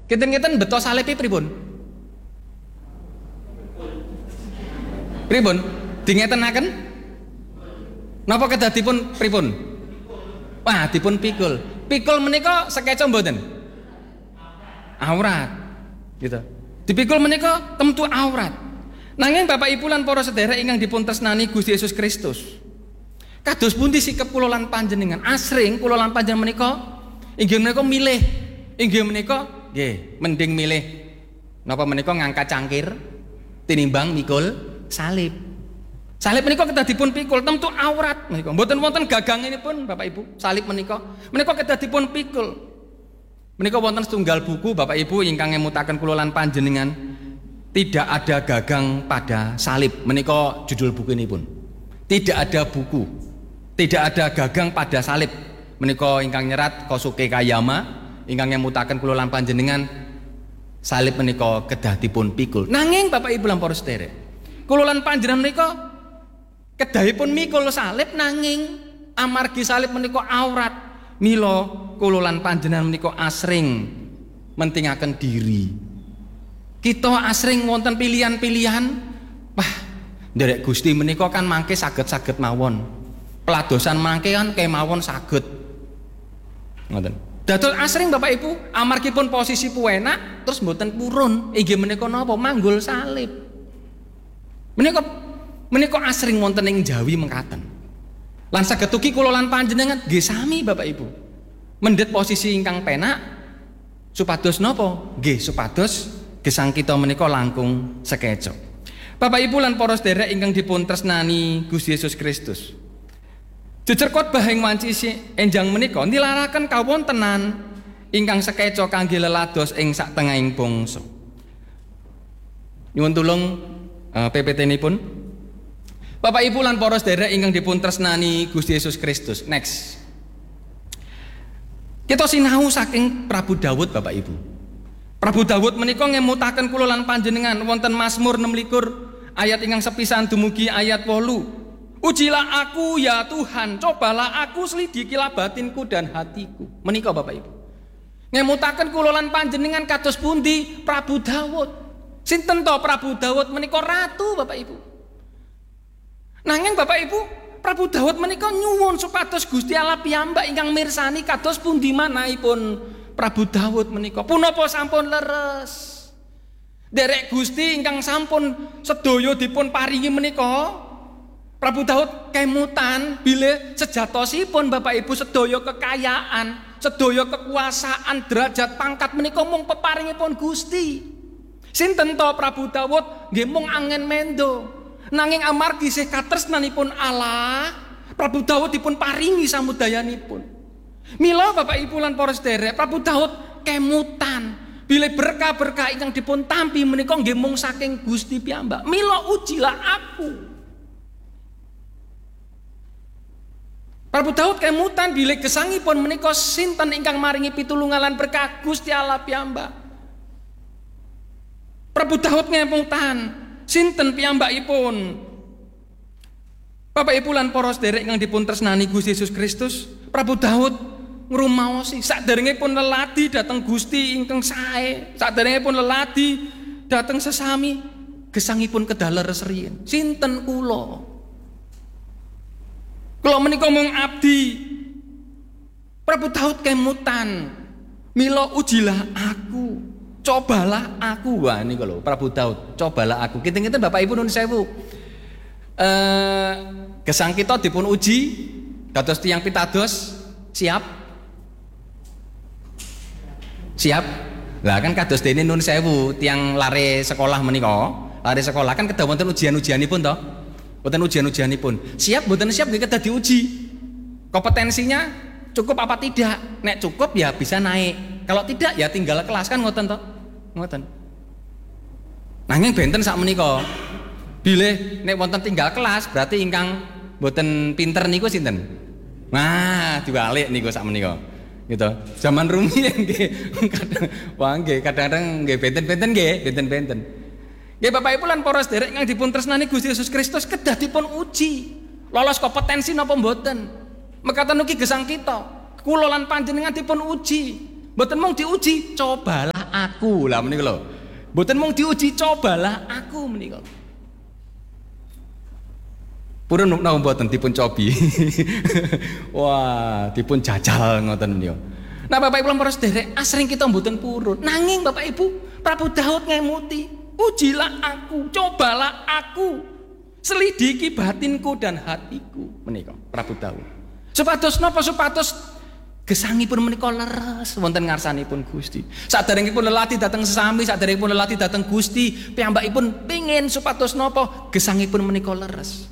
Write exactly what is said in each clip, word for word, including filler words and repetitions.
Kinten-kinten beto salib pripun? Pripun? Dingetenaken? Napa kedah dipun pripun? Wah, dipun pikul. Pikul menika sekeca mboten? Aurat. Gitu. Dipikul menika temtu aurat. Nanging Bapak Ibu lan para sedherek ingkang dipun tresnani Gusti Yesus Kristus. Kados pundi sikep kula lan panjenengan? Asring kula lan panjenengan menika inggih menika milih, inggih menika nggih, mending milih napa menika ngangkat cangkir tinimbang mikul salib. Salib menika kedah dipun pikul temtu aurat menika. Mboten wonten gaganginipun Bapak Ibu. Salib menika menika kedah dipun pikul. Menika wonten setunggal buku Bapak Ibu ingkang ngemutaken kula lan panjenengan, tidak ada gagang pada salib. Menika judul buku ini pun. Tidak ada buku, tidak ada gagang pada salib. Menika ingkang nyerat Kosuke Kayama, ingkang ngemutaken kula lan panjenengan, salib menika kedah dipun pikul. Nanging Bapak Ibu lan para sedherek, kula lan panjenengan menika kedahipun mikul salib nanging amargi salib menika aurat. Mila kula lan panjenengan menika asring mentingaken diri. Kita asring wonten pilihan-pilihan, wah, nderek Gusti menika kan mangke saged-saged mawon. Peladosan mangke kan kemawon saged. Ngoten. Dados asring Bapak Ibu amargipun posisi puenak terus mboten purun. Inggih menika napa? Manggul salib. Menika menika asring wonten ing Jawi mekaten. Lan saged ugi kula lan panjenengan nggih sami Bapak Ibu. Mendhet posisi ingkang penak supados napa? Nggih supados gesang kita menika langkung sekeca. Bapak Ibu lan para sedherek ingkang dipun tresnani Gusti Yesus Kristus. Jejer khotbah ing wanci enjang menika nilaraken kawontenan ingkang sekeca kangge lelados ing satengahing bangsa. Nyuwun tulung uh, P P T-nipun. Bapak Ibu lan para sedherek ingkang dipun tresnani Gusti Yesus Kristus. Next. Kita sinau saking Prabu Daud Bapak Ibu. Prabu Daud menika ngemutaken kula lan panjenengan wonten Mazmur enam likur ayat ingkang sepisan dumugi ayat wolu. Ujilah aku ya Tuhan, cobalah aku, selidikilah batinku dan hatiku. Menika Bapak Ibu. Ngemutaken kula lan panjenengan kados pundi Prabu Daud. Sinten to Prabu Daud menika ratu Bapak Ibu. Nanging Bapak Ibu, Prabu Daud menika nyuwun supados Gusti Allah piyambak ingkang mirsani kados pundi manahipun Prabu Daud menika. Punapa sampun leres. Derek Gusti ingkang sampun sedaya dipun paringi menika. Prabu Daud kemutan bilih sejatosipun Bapak Ibu sedaya kekayaan, sedaya kekuasaan, derajat pangkat menika mung peparingipun Gusti. Sinten to Prabu Daud? Nggih mung angen mendo. Nanging amargi sih katresnanipun Allah, Prabu Daud dipun paringi samudayanipun. Mila Bapak Ibu lan para sedherek, Prabu Daud kemutan bilih berkah-berkah ingkang dipun tampi menika nggih mung saking Gusti piyambak. Mila ujilah aku. Prabu Daud kemutan bilih gesangipun menika sinten ingkang maringi pitulungan lan berkah? Gusti Allah piyambak. Prabu Daud ngemutan sinten piyambakipun? Bapak Ibu lan para sedherek ingkang dipun tresnani Gusti Yesus Kristus, Prabu Daud ngrumaosi saderengipun leladi dhateng Gusti ingkang sae, saderengipun leladi dhateng sesami, gesangipun kedah leres riyin. Sinten kula? Kula menika mung abdi. Prabu Daud kemutan, mila ujilah aku, cobalah aku. Wah niku lho Prabu Daud, cobalah aku. Kinten-kinten Bapak Ibu nuwun sewu. Eh gesang kita dipun uji dados tiyang pitados, siap? Siap? Lah kan kados dene nuwun sewu tiyang lare sekolah menika, lare sekolah kan kedah wonten ujian-ujianipun to. Wonten ujian-ujianipun. Siap mboten siap nggih kedah diuji. Kompetensinya cukup apa tidak? Nek cukup ya bisa naik. Kalau tidak ya tinggal kelas kan ngoten to. Ngoten. Nanging benten sak menika. Bilih nek wonten tinggal kelas berarti ingkang mboten pinter niku sinten? Nah, diwalik niku sak menika. Gitu. Zaman rumiyin nggih. Wah nggih kadang-kadang nggih benten-benten nggih, benten-benten. Nggih Bapak Ibu lan para sedherek ingkang dipun tresnani Gusti Yesus Kristus kedah dipun uji. Lolos kompetensi napa mboten? Mekaten ugi gesang kita. Kula lan panjenengan dipun uji. Mboten mung diuji, cobalah aku. Lah menika lho. Mboten mung diuji, cobalah aku menika. Purun napa mboten dipun cobi. Wah, dipun jajal ngoten menika. Nah Bapak Ibu lan para sedherek, asring kita mboten purun. Nanging Bapak Ibu, Prabu Daud ngemuti, ujilah aku, cobalah aku. Selidiki batinku dan hatiku menika Prabu Daud. Supados napa supados gesangipun menika leres wonten ngarsanipun Gusti. Saderengipun lelati dateng sesami, saderengipun lelati dateng Gusti, piyambakipun pengin supados napa gesangipun menika leres.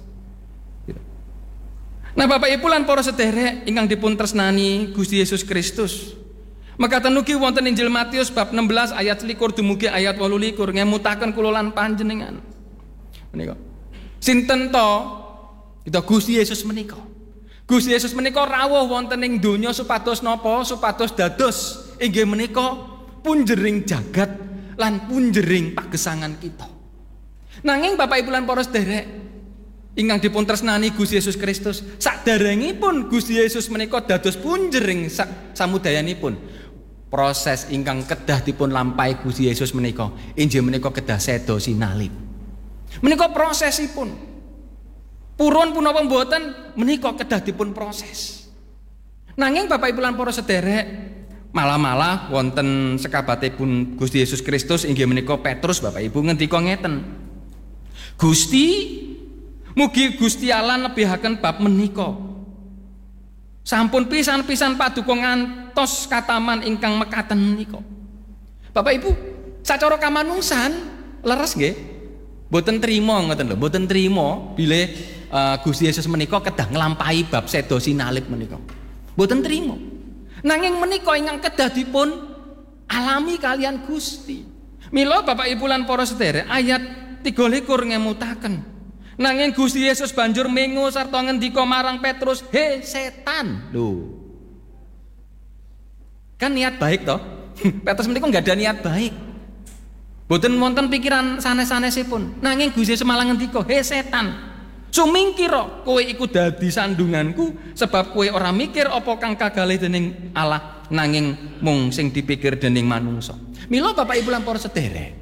Nah Bapak Ibu lan para sederek ingkang dipun tresnani Gusti Yesus Kristus. Mekaten ugi wonten Injil Matius bab enam belas ayat selikur dumugi ayat wolu likur ngemutaken kula lan panjenengan. Menika. Sinten to? Kita Gusti Yesus menika. Gusti Yesus menika rawuh wonten ing donya supados napa? Supados dados inggih menika punjering jagat lan punjering pagesangan kita. Nanging Bapak Ibu lan para sedherek ingkang dipun tresnani Gusti Yesus Kristus, saderengipun Gusti Yesus menika dados punjering samudayanipun, proses ingkang kedah dipun lampahi Gusti Yesus menika inggih menika kedah seda sinalip. Menika prosesipun. Purun punapa mboten menika kedah dipun proses. Nanging Bapak Ibu lan para sederek, malah-malah wonten sekabatipun Gusti Yesus Kristus inggih menika Petrus Bapak Ibu ngendika ngeten. Gusti, mugi Gusti Allah nebihaken bab menika. Sampun pisan-pisan paduka ngantos kataman ingkang mekaten menika. Bapak Ibu, sacara kamanungsan leres nggih? Mboten trima ngoten lho, mboten trima bilih Uh, Gusti Yesus menika kedah nglampahi bab seda sinalip menika. Mboten trima. Nanging menika ingkang kedah dipun alami kalian Gusti. Mila Bapak Ibu lan para sedherek ayat tiga likur ngemutaken. Nanging Gusti Yesus banjur mengu sarta ngendika marang Petrus, "He setan." Lho. Kan niat baik toh? Petrus menika enggak ada niat baik. Mboten wonten pikiran sanes-sanesipun. Nanging Gusti Yesus malah ngendika, "He setan. Sumingkira kowe iku dadi sandunganku sebab kowe ora mikir apa kang kagalih dening Allah nanging mung sing dipikir dening manungsa." Mila Bapak Ibu lan para sederek,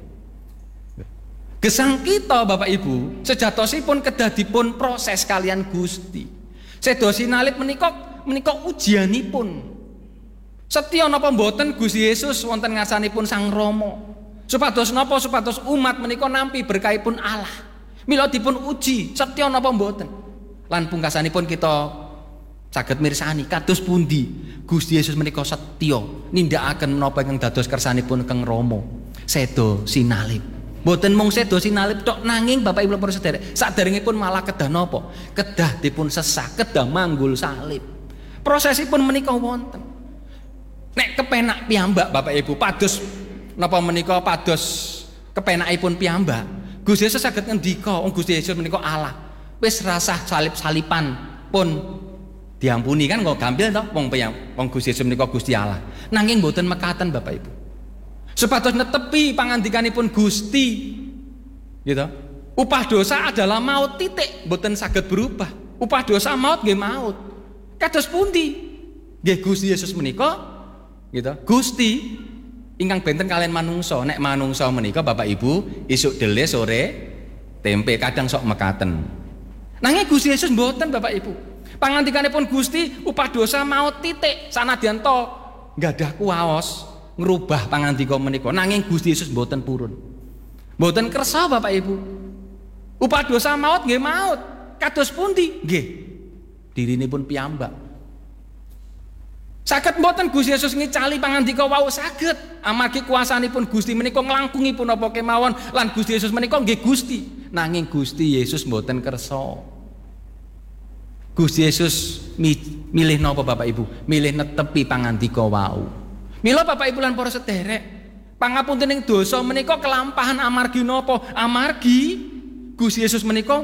gesang kita Bapak Ibu sejatosipun kedah dipun proses kalian Gusti. Seda sinalip menika menika ujianipun. Setya napa mboten Gusti Yesus wonten ngarsanipun Sang Rama. Supados napa supados umat menika nampi berkahipun Allah. Mila dipun uji, setya napa mboten. Lan pungkasanipun kita saged mirsani kados pundi Gusti Yesus menika setya nindakaken menapa ingkang dados kersanipun Kang Rama. Seda sinalip. Mboten mung seda sinalip tok nanging Bapak Ibu para sedherek, saderengipun malah kedah napa? Kedah dipun sesah, kedah manggul salib. Prosesipun menika wonten. Nek kepenak piyambak Bapak Ibu pados napa menika pados kepenakipun piyambak. Gusti Yesus saged ngendika, wong Gusti Yesus menika Allah. Wis rasah salip-salipan pun diampuni kan kok gampil to wong wong Gusti Yesus menika Gusti Allah. Nanging mboten mekaten Bapak Ibu. Supados netepi pangandikanipun Gusti. Gitu. Upah dosa adalah maut titik, mboten saged berubah. Upah dosa maut nggih maut. Kados pundi? Nggih Gusti Yesus menika gitu. Gusti ingkang benten kalian manungsa. Nek manungsa menika Bapak Ibu isuk dele sore tempe kadang sok mekaten. Nanging Gusti Yesus mboten Bapak Ibu. Pangandikanipun Gusti upah dosa maut titik. Sanadyan to nggadah kuwaos ngrubah pangandika menika. Nanging Gusti Yesus mboten purun. Mboten kersa Bapak Ibu. Upah dosa maut nggih maut. Kados pundi? Nggih. Dirinipun piyambak. Saged mboten Gusti Yesus ngicali pangandika wau saged amargi kuasanipun Gusti menika nglangkungipun apa kemawon lan Gusti Yesus menika nggih Gusti. Nanging Gusti Yesus mboten kersa. Gusti Yesus milih napa Bapak Ibu? Milih netepi pangandika wau. Mila Bapak Ibu lan para sederek, pangapuntening dosa menika kelampahan amargi napa? Amargi Gusti Yesus menika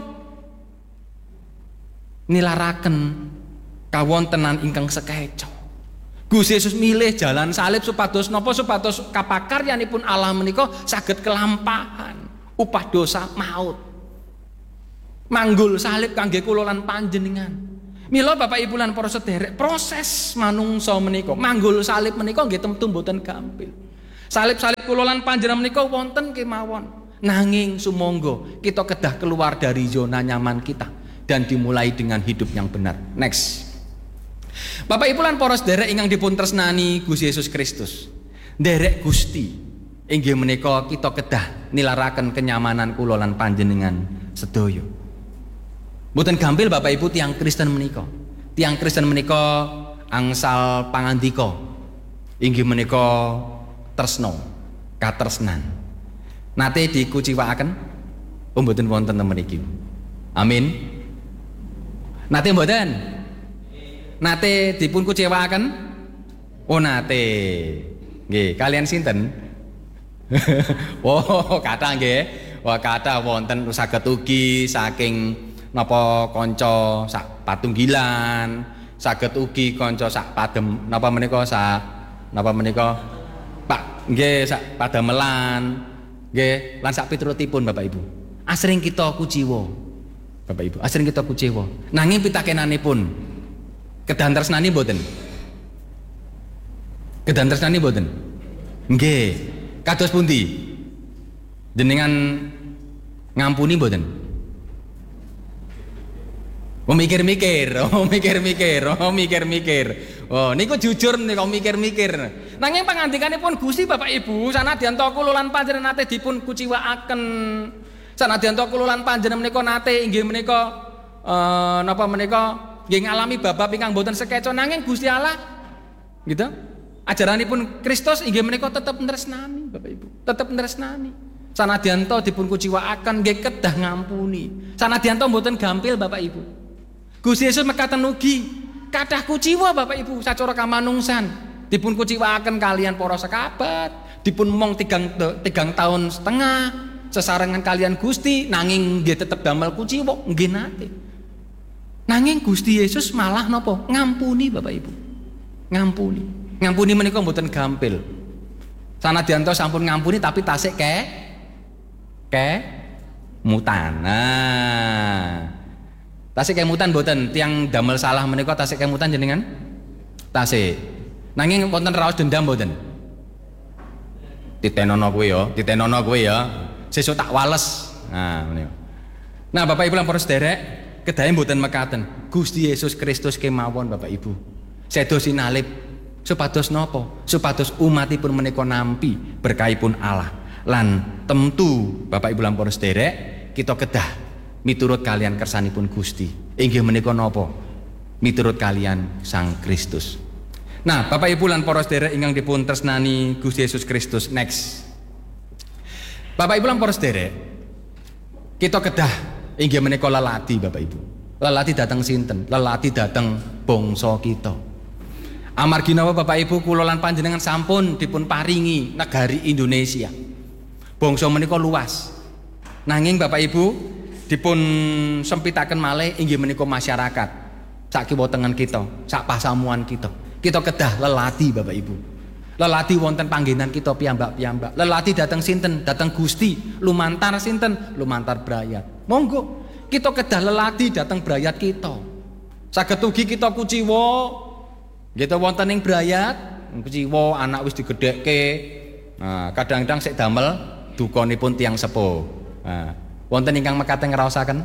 nilaraken kawontenan ingkang sekeca. Gusti Yesus milih jalan salib supados napa? Supados kapakaryanipun Allah menika saged kelampahan upah dosa maut. Manggul salib kangge kula lan panjenengan. Mila Bapak Ibu lan para sederek, proses manungsa menika manggul salib menika nggih temtu mboten gampil. Salib-salib kula lan panjenengan menika wonten kemawon. Nanging sumangga kita kedah keluar dari zona nyaman kita dan dimulai dengan hidup yang benar. Next. Bapak Ibu lan para sedherek ingkang dipun tresnani Gusti Yesus Kristus. Nderek Gusti inggih menika kita kedah nilaraken kenyamanan kula lan panjenengan sedaya. Mboten gampil Bapak Ibu tiang Kristen menika. Tiang Kristen menika angsal pangandika inggih menika tresna, katresnan. Nate dikuciwakaken oh mboten wonten temen iki. Amin. Nate mboten? Nate dipun kuciwakaken? Oh nate. Nggih, kalian sinten? Oh, kathah nggih. Wah, kathah wonten saged ugi saking napa kanca sak patunggilan, saged ugi kanca sak padem napa menika sak napa menika Pak nggih sak padamelan nggih lan sak piturutipun Bapak Ibu. Asring kita kuciwa. Bapak Ibu, asring kita kuciwa. Nanging pitakenanipun kedah tresnani mboten? Kedah tresnani mboten? Nggih. Kados pundi? Jenengan ngampuni mboten? Oh mikir-mikir, oh mikir-mikir, oh mikir-mikir. Oh niku jujur nika mikir-mikir. Nanging pangandikanipun Gusti Bapak Ibu sanadyan to kula lan panjenengan nate dipun kuciwakaken. Sanadyan to kula lan panjenengan menika nate inggih menika eh napa menika nggih ngalami babab ingkang boten sekeca nanging Gusti Allah gitu. Ajaranipun Kristus inggih menika tetep nresnani Bapak Ibu, tetep nresnani. Sanadyan to dipun kuciwakaken nggih kedah ngampuni. Sanadyan to mboten gampil Bapak Ibu. Gusti Yesus mekaten ugi kathah kuciwa Bapak Ibu sacara kamanungsan dipun kuciwakaken kalian para sekabat, dipun mong tigang, tigang tahun setengah sesarengan kalian Gusti nanging nggih tetep damel kuciwa nggih nate. Nanging Gusti Yesus malah napa ngampuni Bapak Ibu. Ngampuni. Ngampuni menika mboten gampil. Sanadyan to sampun ngampuni tapi tasik ke ke mutan. Nah. Tasik kemutan mboten tiang damel salah menika tasik kemutan jenengan? Tasik. Nanging wonten raos dendam mboten? Ditenono kuwi ya, ditenono kuwi ya. Sesuk tak wales. Nah, menika. Nah, Bapak Ibu lan para sedherek, kedahe mboten mekaten. Gusti Yesus Kristus kemawon Bapak Ibu. Sedo sinalip supados napa? Supados umatipun menika nampi berkahipun Allah. Lan tentu Bapak Ibu lan para sedherek, kita kedah miturut kalian kersanipun Gusti inggih menika napa miturut kalian Sang Kristus. Nah Bapak Ibu lan para sedherek ingkang dipun tresnani Gusti Yesus Kristus. Next Bapak Ibu lan para sedherek kita kedah inggih menika lelati Bapak Ibu. Lelati dateng sinten? Lelati dateng bangsa kita. Amargi napa Bapak Ibu kula lan panjenengan sampun dipun paringi negari Indonesia. Bangsa menika luas. Nanging Bapak Ibu dipun sempitaken malih inggih menika masyarakat sak kiwa tengen kita, sak pasamuan kita. Kita kedah lelati Bapak Ibu. Lelati wonten panggenan kita piyambak-piyambak. Lelati dateng sinten? Dateng Gusti. Lumantar sinten? Lumantar brayat. Monggo kita kedah lelati dateng brayat kita. Saged ugi kita kuciwa gitu wonten ing brayat, kuciwa anak wis digedhekke. Nah, kadang-kadang sik damel dukanipun tiyang sepuh. Nah, wonten ingkang mekaten ngraosaken?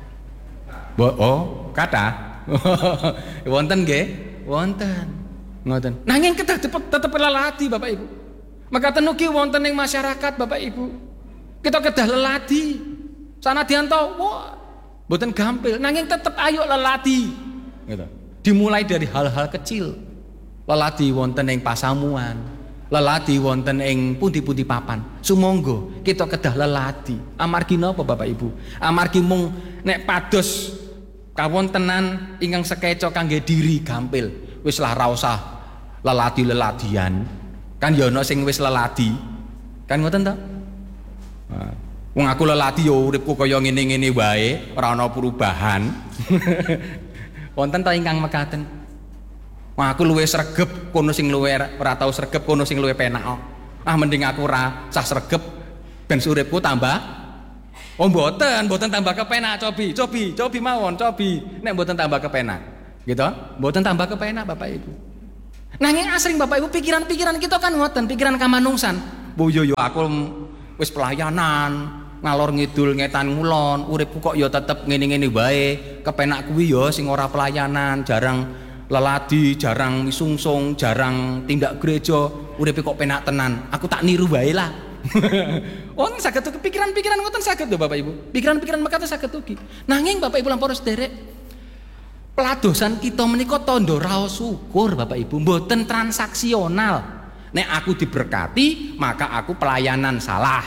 Oh, kathah. Wonten nggih? Wonten. Ngoten. Nanging kedah tetep lelati Bapak Ibu. Mekaten ugi wonten ing masyarakat Bapak Ibu. Kita kedah lelati. Sanadyan to, wah, mboten gampil, nanging tetep ayo lelati. Gitu. Dimulai dari hal-hal kecil. Lelati wonten ing pasamuan. Lelati wonten ing pundi-pundi papan. Sumangga kita kedah lelati. Amargi napa Bapak Ibu? Amargi mung nek pados kawontenan ingkang sekeca kangge diri gampil. Wis lah ra usah lelati-leladian. Kan ya ana sing wis leladi. Kan ngoten ta? Nah, wong aku leladi ya uripku kaya ngene-ngene wae, ora ana perubahan. Wonten ta ingkang mekaten? Wah aku luwih sregep kono sing luwih ora tau sregep kono sing luwih penak. Ah mending aku ora sah sregep ben uripku tambah. Oh mboten, mboten tambah kepenak cobi, cobi, cobi mawon, cobi. Nek mboten tambah kepenak. Gitu? Mboten tambah kepenak Bapak Ibu. Nanging asring Bapak Ibu pikiran-pikiran kita kan ngoten, pikiran kamanungsan. Boyo yo aku wis pelayanan, ngalor ngidul ngetan ngulon, uripku kok ya tetep ngene-ngene wae. Kepenak kuwi ya sing ora pelayanan, jarang leladi, jarang misungsung, jarang tindak gereja, uripe kok penak tenan. Aku tak niru wae lah. Wong saged tuh pikiran-pikiran ngoten saged lho Bapak Ibu. Pikiran-pikiran mekaten saged ugi. Nanging Bapak Ibu lan para sederek, peladosan kita menika tandha raos syukur Bapak Ibu, mboten transaksional. Nek aku diberkati, maka aku pelayanan salah.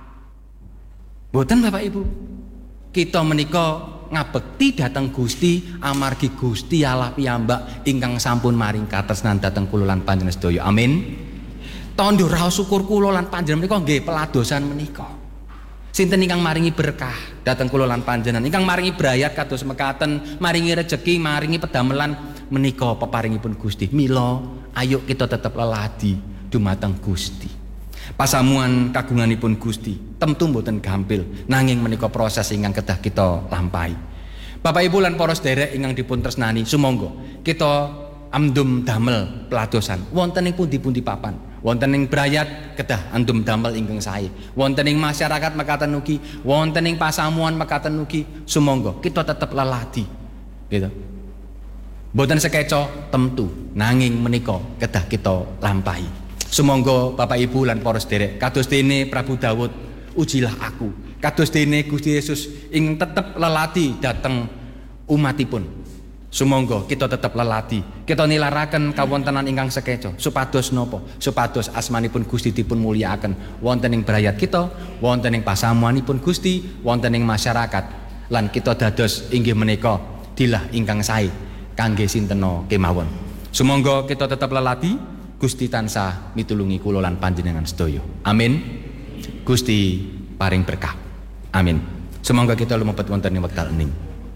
Mboten Bapak Ibu. Kita menika ngabekti dhateng Gusti amargi Gusti Allah piyambak ingkang sampun maring katresnan dhateng kula lan panjenengan sedaya. Amin. Tandha raos syukur kula lan panjenengan menika nggih peladosan menika. Sinten ingkang maringi berkah dhateng kula lan panjenengan, ingkang maringi brayat kados mekaten, maringi rejeki, maringi pedamelan menika peparingipun Gusti. Mila ayo kita tetep leladi dumateng Gusti. Pasamuan kagunganipun Gusti temtu mboten gampil, nanging menika proses ingkang kedah kita lampahi. Bapak Ibu lan para sederek ingkang dipun tresnani, sumangga kita andum damel peladosan wonten ing pundi-pundi papan, wonten ing brayat kedah andum damel ingkang sae, wonten ing masyarakat mekaten ugi, wonten ing pasamuan mekaten ugi, sumangga kita tetep leladi gitu. Mboten sekeca temtu, nanging menika kedah kita lampahi. Sumangga Bapak Ibu lan para sederek, kados dene Prabu Daud, ujilah aku. Kados dene Gusti Yesus ing tetep leladi dhateng umatipun. Sumangga kita tetep leladi, kita nilaraken kawontenan ingkang sekeca supados napa? Supados asmanipun Gusti dipun mulyakaken wonten ing brayat kita, wonten ing pasamuanipun Gusti, wonten ing masyarakat, lan kita dados inggih menika dilah ingkang sae kangge sintena kemawon. Sumangga kita tetep leladi, Gusti tansah mitulungi kula lan panjenengan sedaya. Amin. Gusti paring berkah. Amin. Semoga kita lumebet wonten ing wekdal ening.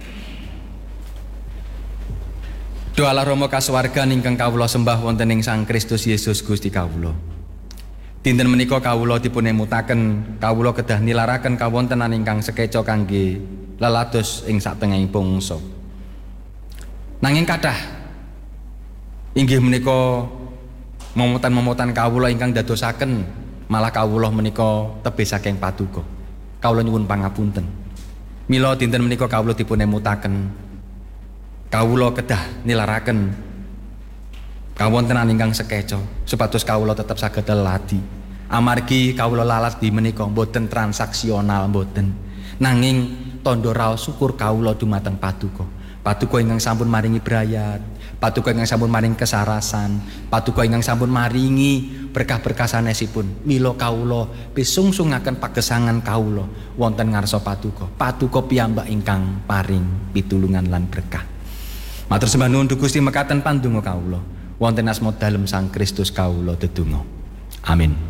Doa Allah Rama kasuwargan ingkang kawula sembah wonten ing Sang Kristus Yesus Gusti kawula. Dinten menika kawula dipun emutaken, kawula kedah nilaraken kawontenan ingkang sekeca kangge lelados ing satengahing bangsa. Nanging kathah inggih menika momotan-momotan kawula ingkang dadosaken malah kawula menika tebih saking paduka. Kawula nyuwun pangapunten. Mila dinten menika kawula dipun emutaken, kawula kedah nilaraken kawontenan ingkang sekeca supados kawula tetep saged leladi. Amargi kawula lalas di menika mboten transaksional mboten, nanging tandha raos syukur kawula dumateng paduka. Paduka ingkang sampun maringi brayat, paduka ingkang sampun maringi kesarasan, paduka ingkang sampun maringi berkah-berkah sanesipun. Mila kawula pisungsungaken pagesangan kawula wonten ngarsa paduka. Paduka piyambak ingkang paring pitulungan lan berkah. Matur sembah nuwun Gusti mekaten pandonga kawula wonten asma dalem Sang Kristus kawula dedonga. Amin.